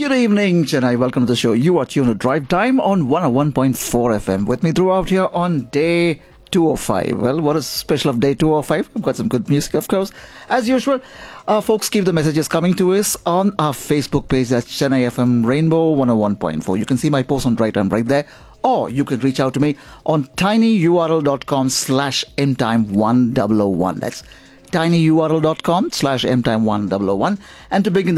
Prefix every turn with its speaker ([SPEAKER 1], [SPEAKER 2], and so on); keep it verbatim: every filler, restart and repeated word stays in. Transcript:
[SPEAKER 1] Good evening, Chennai. Welcome to the show. You are tuned to Drive Time on one oh one point four F M. With me throughout here on day two oh five. Well, what is special of day two oh five? We've got some good music, of course. As usual, uh, folks, keep the messages coming to us on our Facebook page. That's Chennai F M Rainbow one oh one point four. You can see my post on Drive Time right there. Or you can reach out to me on tinyurl.com slash mtime1001. That's tinyurl.com slash mtime1001. And to begin the